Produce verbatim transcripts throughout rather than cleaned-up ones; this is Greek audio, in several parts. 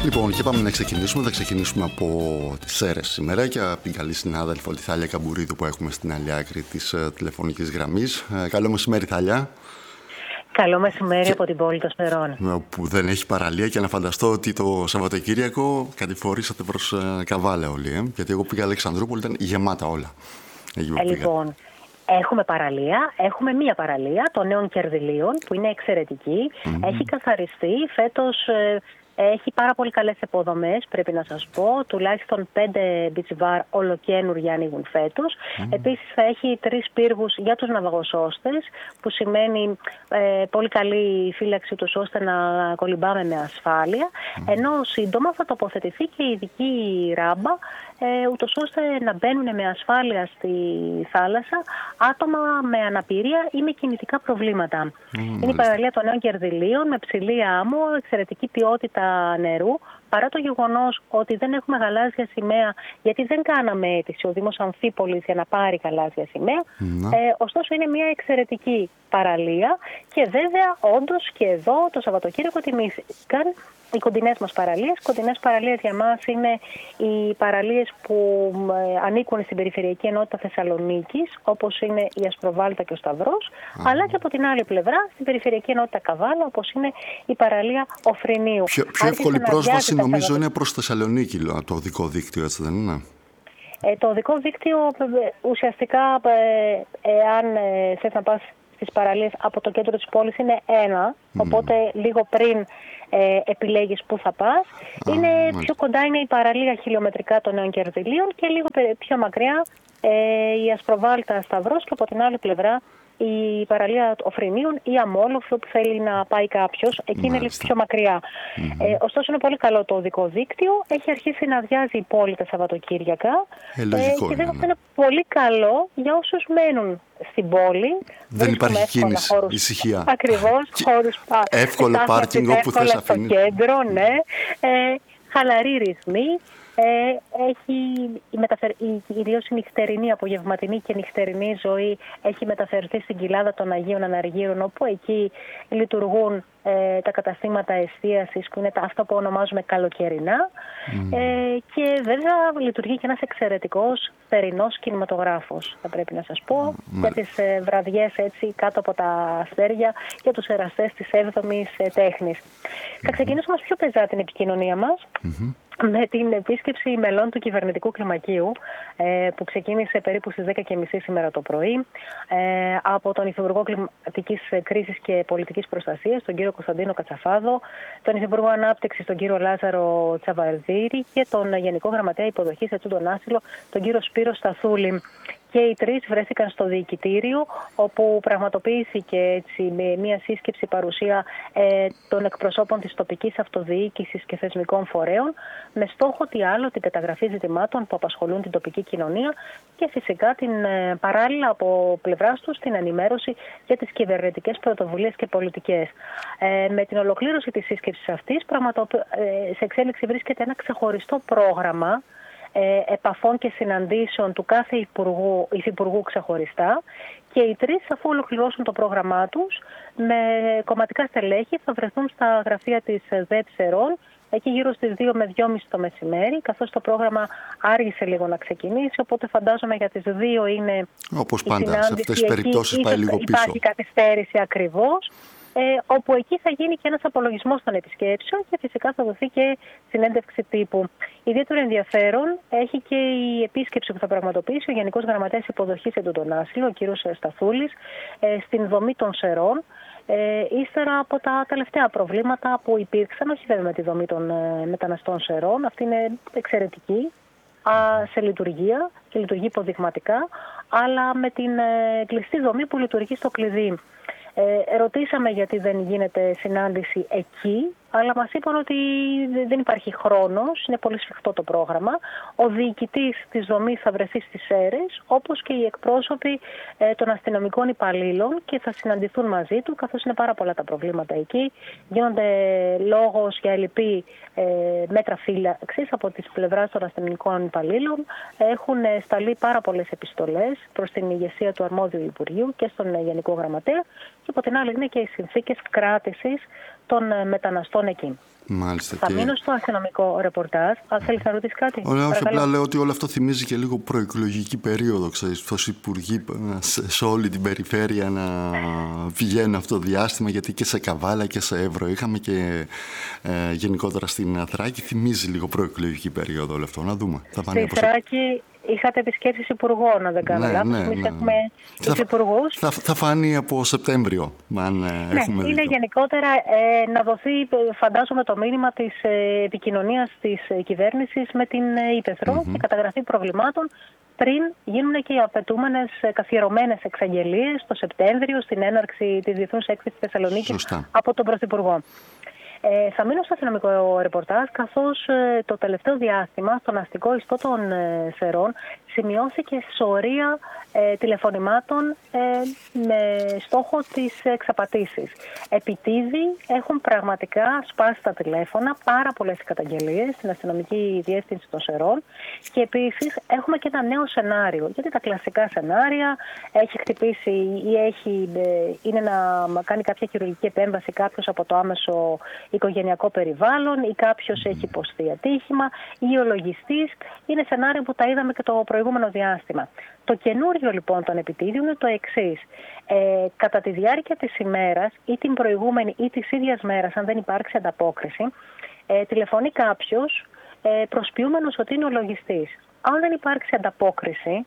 Λοιπόν, και πάμε να ξεκινήσουμε. Θα ξεκινήσουμε από τις Σέρρες σήμερα και από την καλή συνάδελφο τη Θάλια Καμπουρίδου που έχουμε στην άλλη άκρη της uh, τηλεφωνικής γραμμής. Uh, καλό μεσημέρι, Θάλια. Καλό μεσημέρι και... από την πόλη των Σερών. Που δεν έχει παραλία και να φανταστώ ότι το Σαββατοκύριακο κατηφορήσατε προς uh, Καβάλα όλοι. Ε? Γιατί εγώ πήγα Αλεξανδρούπολη, ήταν γεμάτα όλα. Ε, λοιπόν, έχουμε παραλία, έχουμε μία παραλία των Νέων Κερδυλίων που είναι εξαιρετική. Mm-hmm. Έχει καθαριστεί φέτος. Ε, Έχει πάρα πολύ καλές υποδομές, πρέπει να σας πω. Τουλάχιστον πέντε beach bar ολοκαίνουργια ανοίγουν φέτος. Mm. Επίσης θα έχει τρεις πύργους για τους ναυαγοσώστες, που σημαίνει ε, πολύ καλή φύλαξη τους ώστε να κολυμπάμε με ασφάλεια. Mm. Ενώ σύντομα θα τοποθετηθεί και η ειδική ράμπα, ε, ούτως ώστε να μπαίνουν με ασφάλεια στη θάλασσα άτομα με αναπηρία ή με κινητικά προβλήματα. Mm. Είναι η παραλία των Νέων Κερδυλίων με ψηλή άμμο, εξαιρετική ποιότητα νερού, παρά το γεγονός ότι δεν έχουμε γαλάζια σημαία, γιατί δεν κάναμε αίτηση ο Δήμος Αμφίπολης για να πάρει γαλάζια σημαία. Mm. Ε, ωστόσο είναι μια εξαιρετική παραλία και βέβαια όντως και εδώ το Σαββατοκύριακο τιμήθηκαν οι κοντινές μας παραλίες. Κοντινές παραλίες για μας είναι οι παραλίες που ε, ανήκουν στην Περιφερειακή Ενότητα Θεσσαλονίκης, όπως είναι η Ασπροβάλτα και ο Σταυρός, mm. αλλά και από την άλλη πλευρά στην Περιφερειακή Ενότητα Καβάλα, όπως είναι η παραλία Οφρινίου. Πιο, πιο εύκολη πρόσβαση νομίζω είναι προς Θεσσαλονίκη, το οδικό δίκτυο, έτσι δεν είναι? Ε, το οδικό δίκτυο ουσιαστικά, ε, εάν ε, θες να πας στις παραλίες από το κέντρο της πόλης, είναι ένα, mm. οπότε λίγο πριν ε, επιλέγεις πού θα πας. Ah, είναι ah, πιο κοντά είναι η παραλία χιλιομετρικά των Νέων Κερδυλίων και λίγο πιο μακριά ε, η Ασπροβάλτα Σταυρός και από την άλλη πλευρά η παραλία Οφρινίων ή Αμόλοφο που θέλει να πάει κάποιος. Εκεί είναι λίγο πιο μακριά. Mm-hmm. Ε, ωστόσο είναι πολύ καλό το οδικό δίκτυο. Έχει αρχίσει να αδειάζει η πόλη τα Σαββατοκύριακα. Ε, λογικό, ε, και βέβαια είναι. είναι πολύ καλό για όσους μένουν στην πόλη. Δεν υπάρχει κίνηση, χώρους, ησυχία. Ακριβώς, χώρους εύκολο πάρκινγκ όπου θες αφήνει. Στο κέντρο, ναι. Ε, χαλαροί ρυθμοί. Ε, έχει η μεταφερ... η, ιδίως η νυχτερινή, απογευματινή και νυχτερινή ζωή έχει μεταφερθεί στην Κοιλάδα των Αγίων Αναργύρων, όπου εκεί λειτουργούν ε, τα καταστήματα εστίασης που είναι τα, αυτά που ονομάζουμε καλοκαιρινά mm. ε, και βέβαια λειτουργεί και ένας εξαιρετικός θερινός κινηματογράφος, θα πρέπει να σας πω, mm. για τις ε, βραδιές έτσι κάτω από τα αστέρια και τους εραστές της έβδομης ε, τέχνης. Mm. Θα ξεκινήσουμε πιο πεζά την επικοινωνία μας. Mm-hmm. με την επίσκεψη μελών του κυβερνητικού κλιμακίου ε, που ξεκίνησε περίπου στις δέκα και μισή σήμερα το πρωί ε, από τον Υφυπουργό Κλιματικής Κρίσης και Πολιτικής Προστασίας, τον κύριο Κωνσταντίνο Κατσαφάδο, τον Υφυπουργό Ανάπτυξης, τον κύριο Λάζαρο Τσαβαρδίρη και τον Γενικό Γραμματέα Υποδοχής Ετούντων Άσυλο, τον κύριο Σπύρο Σταθούλη. Και οι τρεις βρέθηκαν στο διοικητήριο, όπου πραγματοποιήθηκε έτσι, με μια σύσκεψη παρουσία ε, των εκπροσώπων της τοπικής αυτοδιοίκησης και θεσμικών φορέων, με στόχο τι άλλο την καταγραφή ζητημάτων που απασχολούν την τοπική κοινωνία και φυσικά την ε, παράλληλα από πλευράς τους την ενημέρωση για τις κυβερνητικές πρωτοβουλίες και πολιτικές. Ε, με την ολοκλήρωση της σύσκεψης αυτής, πραγματοποιη... ε, σε εξέλιξη βρίσκεται ένα ξεχωριστό πρόγραμμα επαφών και συναντήσεων του κάθε υπουργού, υφυπουργού ξεχωριστά και οι τρεις, αφού ολοκληρώσουν το πρόγραμμά τους, με κομματικά στελέχη θα βρεθούν στα γραφεία της ΔΕΠ Σερών εκεί γύρω στις δύο με δυόμιση το μεσημέρι, καθώς το πρόγραμμα άργησε λίγο να ξεκινήσει, οπότε φαντάζομαι για τις δύο είναι όπως πάντα, σε αυτές τις περιπτώσεις πάει λίγο πίσω. Υπάρχει καθυστέρηση ακριβώς. Ε, όπου εκεί θα γίνει και ένας απολογισμός των επισκέψεων και φυσικά θα δοθεί και συνέντευξη τύπου. Ιδιαίτερο ενδιαφέρον έχει και η επίσκεψη που θα πραγματοποιήσει ο Γενικός Γραμματέας Υποδοχής Ετούντων Άσυλο, ο κύριος Σταθούλης, ε, στην δομή των Σερών, ε, ύστερα από τα τελευταία προβλήματα που υπήρξαν, όχι βέβαια με τη δομή των ε, μεταναστών Σερών, αυτή είναι εξαιρετική α, σε λειτουργία και λειτουργεί υποδειγματικά, αλλά με την ε, κλειστή δομή που λειτουργεί στο κλειδί. Ε, ρωτήσαμε γιατί δεν γίνεται συνάντηση εκεί, αλλά μας είπαν ότι δεν υπάρχει χρόνος, είναι πολύ σφιχτό το πρόγραμμα. Ο διοικητής της δομής θα βρεθεί στις Σέρρες, όπως και οι εκπρόσωποι ε, των αστυνομικών υπαλλήλων και θα συναντηθούν μαζί του, καθώς είναι πάρα πολλά τα προβλήματα εκεί. Γίνονται λόγος για ελλειπή ε, μέτρα φύλαξης από τις πλευράς των αστυνομικών υπαλλήλων. Έχουν σταλεί πάρα πολλές επιστολές προς την ηγεσία του αρμόδιου Υπουργείου και στον Γενικό Γραμματέα. Και από την άλλη είναι και οι συνθήκες κράτησης των μεταναστών εκεί. Μάλιστα. Θα και... μείνω στο αστυνομικό ρεπορτάζ. Αν θέλεις να ρωτήσεις κάτι. Ωραία, όχι, απλά λέω ότι όλο αυτό θυμίζει και λίγο προεκλογική περίοδο, ξέρεις, πως οι υπουργοί σε, σε όλη την περιφέρεια να πηγαίνουν αυτό το διάστημα, γιατί και σε Καβάλα και σε Εύρο είχαμε και ε, γενικότερα στην Θράκη, θυμίζει λίγο προεκλογική περίοδο όλο αυτό. Να δούμε. Στη Θράκη είχατε επισκέψεις υπουργών, αν δεν κάνω λάθος. Ναι, ναι, Εμείς ναι. έχουμε θα, υπουργούς. Θα, θα φανεί από Σεπτέμβριο, αν ναι, έχουμε είναι δίκιο. γενικότερα ε, να δοθεί, φαντάζομαι, το μήνυμα της ε, επικοινωνίας της ε, κυβέρνησης με την ε, Ήπεθρο mm-hmm. και καταγραφή προβλημάτων πριν γίνουν και οι απαιτούμενες ε, καθιερωμένες εξαγγελίες το Σεπτέμβριο στην έναρξη της Διεθνούς Έκθεσης Θεσσαλονίκης Σωστά. από τον Πρωθυπουργό. Ε, θα μείνω στο αστυνομικό ρεπορτάζ, καθώς ε, το τελευταίο διάστημα στον αστικό ιστό των ε, Σερών σημειώθηκε σωρία ε, τηλεφωνημάτων ε, με στόχο τις εξαπατήσεις. Επιτίδη έχουν πραγματικά σπάσει τα τηλέφωνα, πάρα πολλές καταγγελίες στην αστυνομική διεύθυνση των Σερών και επίσης έχουμε και ένα νέο σενάριο, γιατί τα κλασικά σενάρια έχει χτυπήσει ή έχει, ε, είναι να κάνει κάποια χειρουργική επέμβαση κάποιος από το άμεσο οικογενειακό περιβάλλον ή κάποιος έχει υποστεί ατύχημα ή ο λογιστής. Είναι σενάριο που τα είδαμε και το προηγούμενο διάστημα. Το καινούριο λοιπόν των επιτίδιων είναι το εξής. Ε, κατά τη διάρκεια της ημέρας ή την προηγούμενη ή της ίδιας μέρας, αν δεν υπάρξει ανταπόκριση, ε, τηλεφωνεί κάποιος ε, προσποιούμενος ότι είναι ο λογιστής. Αν δεν υπάρξει ανταπόκριση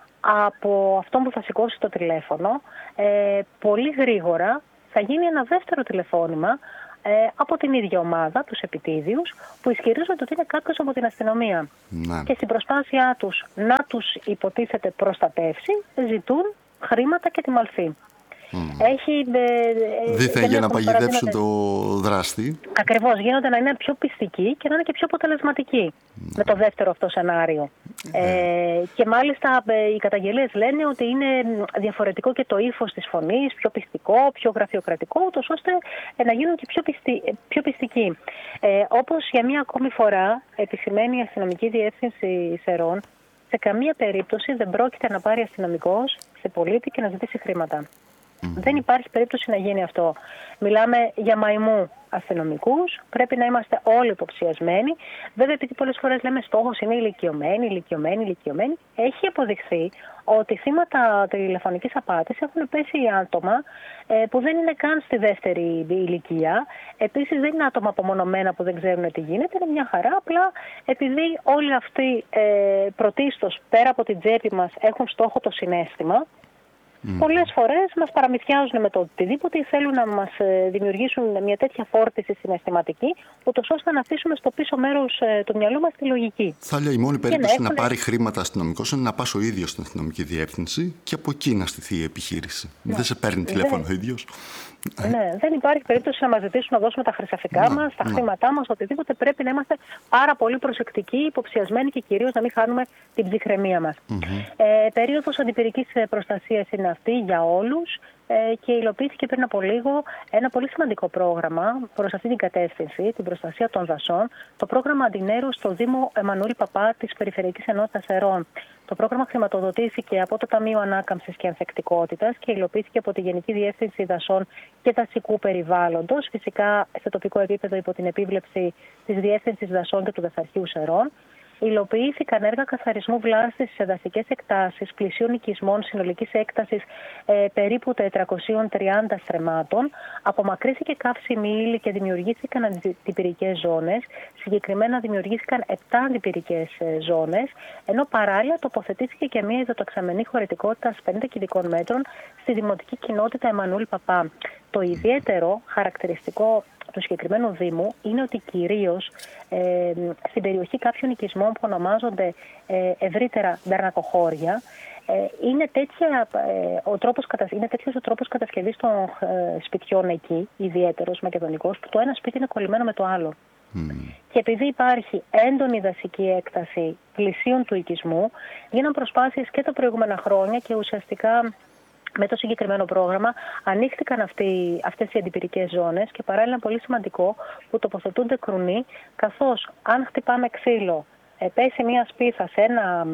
από αυτόν που θα σηκώσει το τηλέφωνο, ε, πολύ γρήγορα θα γίνει ένα δεύτερο τηλεφώνημα Ε, από την ίδια ομάδα, τους επιτίδιους, που ισχυρίζονται ότι είναι κάποιος από την αστυνομία. Ναι. Και στην προσπάθειά τους να τους υποτίθεται προστατεύσει, ζητούν χρήματα και τη μαλφή. Mm. Έχει, ε, Δήθεν για να παγιδεύσουν το δράστη. Ακριβώς, γίνονται να είναι πιο πιστικοί και να είναι και πιο αποτελεσματικοί mm. με το δεύτερο αυτό σενάριο. Mm. Ε, και μάλιστα ε, οι καταγγελίες λένε ότι είναι διαφορετικό και το ύφος της φωνής, πιο πιστικό, πιο γραφειοκρατικό, ούτως ώστε ε, να γίνουν και πιο, πιστι, πιο πιστικοί. Ε, όπως για μία ακόμη φορά επισημαίνει η αστυνομική διεύθυνση Σερών, σε καμία περίπτωση δεν πρόκειται να πάρει αστυνομικός σε πολίτη και να ζητήσει χρήματα. Mm-hmm. Δεν υπάρχει περίπτωση να γίνει αυτό. Μιλάμε για μαϊμού αστυνομικούς, πρέπει να είμαστε όλοι υποψιασμένοι. Βέβαια, επειδή πολλές φορές λέμε στόχος είναι ηλικιωμένοι, ηλικιωμένοι, ηλικιωμένοι, έχει αποδειχθεί ότι θύματα τηλεφωνικής απάτης έχουν πέσει άτομα ε, που δεν είναι καν στη δεύτερη ηλικία. Επίσης, δεν είναι άτομα απομονωμένα που δεν ξέρουν τι γίνεται, είναι μια χαρά. Απλά επειδή όλοι αυτοί ε, πρωτίστως πέρα από την τσέπη μας έχουν στόχο το συναίσθημα. Mm. Πολλές φορές μας παραμυθιάζουν με το οτιδήποτε ή θέλουν να μας δημιουργήσουν μια τέτοια φόρτιση συναισθηματική, ούτως ώστε να αφήσουμε στο πίσω μέρος του μυαλού μας τη λογική. Θα λέω η μόνη περίπτωση να, να πάρει χρήματα αστυνομικός είναι να πας ο ίδιος στην αστυνομική διεύθυνση και από εκεί να στηθεί η επιχείρηση. Ναι. Δεν σε παίρνει τηλέφωνο ο ίδιος. Ναι, δεν υπάρχει περίπτωση να μας ζητήσουν να δώσουμε τα χρυσαφικά ναι, μας, τα ναι. χρήματά μας, οτιδήποτε. Πρέπει να είμαστε πάρα πολύ προσεκτικοί, υποψιασμένοι και κυρίως να μην χάνουμε την ψυχραιμία μας. Mm-hmm. Ε, περίοδος αντιπυρικής προστασίας είναι αυτή για όλους ε, και υλοποιήθηκε πριν από λίγο ένα πολύ σημαντικό πρόγραμμα προς αυτή την κατεύθυνση, την προστασία των δασών, το πρόγραμμα Αντινέρου στο Δήμο Εμμανουήλ Παπά της Περιφερειακής Ενότητας Σερών. Το πρόγραμμα χρηματοδοτήθηκε από το Ταμείο Ανάκαμψης και Ανθεκτικότητας και υλοποιήθηκε από τη Γενική Διεύθυνση Δασών και Δασικού Περιβάλλοντος, φυσικά σε τοπικό επίπεδο υπό την επίβλεψη της Διεύθυνσης Δασών και του Δασαρχείου Σερών. Υλοποιήθηκαν έργα καθαρισμού βλάστης σε δασικές εκτάσεις πλησίων οικισμών συνολικής έκτασης ε, περίπου τετρακόσιες τριάντα στρεμμάτων. Απομακρύθηκε καύσιμη ύλη και δημιουργήθηκαν αντιπυρικές ζώνες. Συγκεκριμένα δημιουργήθηκαν επτά αντιπυρικές ζώνες, ενώ παράλληλα τοποθετήθηκε και μια υδατοξαμενή χωρητικότητα πενήντα κυβικών μέτρων στη δημοτική κοινότητα Εμμανουήλ Παπά. Το ιδιαίτερο χαρακτηριστικό του συγκεκριμένου Δήμου είναι ότι κυρίως ε, στην περιοχή κάποιων οικισμών που ονομάζονται ε, ευρύτερα μπερνακοχώρια, ε, είναι, τέτοια, ε, ο τρόπος, είναι τέτοιος ο τρόπος κατασκευής των ε, σπιτιών εκεί, ιδιαίτερος μακεδονικός, που το ένα σπίτι είναι κολλημένο με το άλλο. Mm. Και επειδή υπάρχει έντονη δασική έκταση πλησίων του οικισμού, γίναν προσπάθειες και τα προηγούμενα χρόνια και ουσιαστικά με το συγκεκριμένο πρόγραμμα ανοίχθηκαν αυτοί, αυτές οι αντιπυρικές ζώνες και παράλληλα πολύ σημαντικό που τοποθετούνται κρουνοί, καθώς αν χτυπάμε ξύλο, πέσει μια σπίθα σε ένα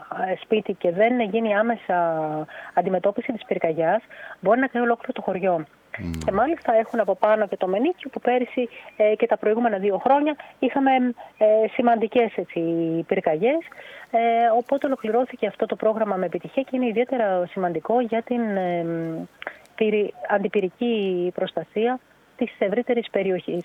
σπίτι και δεν γίνει άμεσα αντιμετώπιση της πυρκαγιάς, μπορεί να καίει ολόκληρο το χωριό. Mm. Και μάλιστα έχουν από πάνω και το Μενίκιο που πέρυσι ε, και τα προηγούμενα δύο χρόνια είχαμε ε, σημαντικές έτσι, πυρκαγιές. Ε, οπότε ολοκληρώθηκε αυτό το πρόγραμμα με επιτυχία και είναι ιδιαίτερα σημαντικό για την ε, πυρη, αντιπυρική προστασία της ευρύτερης περιοχής.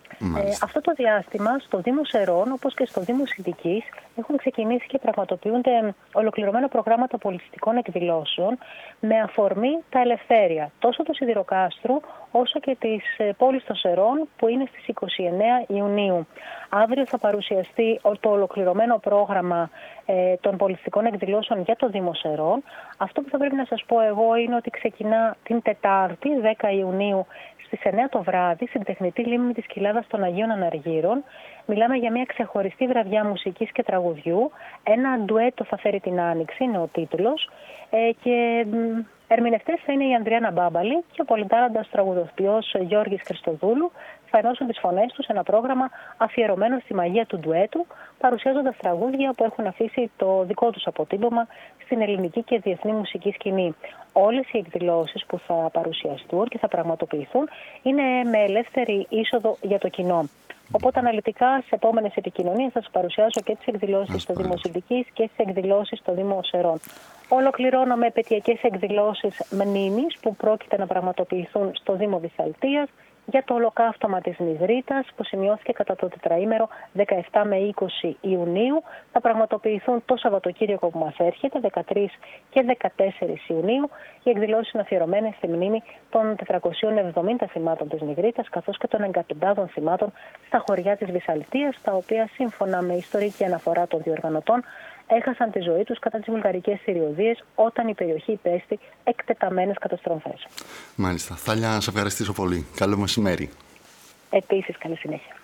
Ε, αυτό το διάστημα στο Δήμο Σερών, όπως και στο Δήμο Σιτικής, έχουν ξεκινήσει και πραγματοποιούνται ολοκληρωμένα προγράμματα πολιτιστικών εκδηλώσεων με αφορμή τα ελευθέρια, τόσο του Σιδηροκάστρου όσο και της πόλης των Σερών που είναι στις είκοσι εννέα Ιουνίου. Αύριο θα παρουσιαστεί το ολοκληρωμένο πρόγραμμα ε, των πολιτιστικών εκδηλώσεων για το Δήμο Σερών. Αυτό που θα πρέπει να σας πω εγώ είναι ότι ξεκινά την Τετάρτη, δέκα Ιουνίου, στις εννέα το βράδυ, στην τεχνητή λίμνη της Κοιλάδας των Αγίων Αναργύρων. Μιλάμε για μια ξεχωριστή βραδιά μουσικής και τραγουδιού. Ένα ντουέτο θα φέρει την Άνοιξη, είναι ο τίτλος. Ε, και ερμηνευτές θα είναι η Ανδριάννα Μπάμπαλη και ο πολυτάλαντας τραγουδοποιός Γιώργης Χριστοδούλου. Θα ενώσουν τις φωνές τους σε ένα πρόγραμμα αφιερωμένο στη μαγεία του ντουέτου, παρουσιάζοντας τραγούδια που έχουν αφήσει το δικό τους αποτύπωμα στην ελληνική και διεθνή μουσική σκηνή. Όλες οι εκδηλώσεις που θα παρουσιαστούν και θα πραγματοποιηθούν είναι με ελεύθερη είσοδο για το κοινό. Οπότε αναλυτικά σε επόμενες επικοινωνίες θα σας παρουσιάσω και τις εκδηλώσεις στο Δήμο Σιτικής και τις εκδηλώσεις στο Δήμο Σερών. Ολοκληρώνω με επαιτειακές εκδηλώσεις μνήμης που πρόκειται να πραγματοποιηθούν στο Δήμο Βυσσαλτίας για το ολοκαύτωμα της Μυδρίτας που σημειώθηκε κατά το τετραήμερο δεκαεπτά με είκοσι Ιουνίου. Θα πραγματοποιηθούν το Σαββατοκύριακο που μας έρχεται, δεκατρείς και δεκατέσσερις Ιουνίου. Οι εκδηλώσεις είναι αφιερωμένες στη μνήμη των τετρακοσίων εβδομήντα θυμάτων της Μυδρίτας καθώς και των εγκατοντάδων θυμάτων στα χωριά της Βυσσαλτίας, τα οποία σύμφωνα με ιστορική αναφορά των διοργανωτών έχασαν τη ζωή τους κατά τις βουλγαρικές θηριωδίες όταν η περιοχή υπέστη εκτεταμένες καταστροφές. Μάλιστα. Θάλια, να σε ευχαριστήσω πολύ. Καλό μεσημέρι. Επίσης, καλή συνέχεια.